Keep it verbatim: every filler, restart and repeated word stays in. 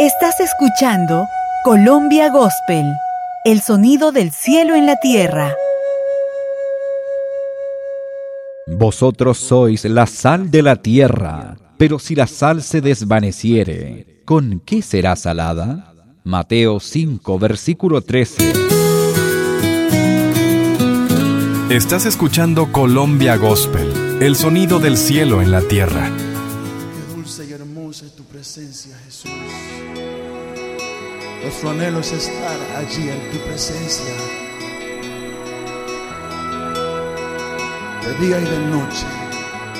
Estás escuchando Colombia Gospel, el sonido del cielo en la tierra. Vosotros sois la sal de la tierra, pero si la sal se desvaneciere, ¿con qué será salada? Mateo cinco, versículo trece. Estás escuchando Colombia Gospel, el sonido del cielo en la tierra. Qué dulce y hermosa es tu presencia, Jesús. Nuestro anhelo es estar allí en tu presencia, de día y de noche.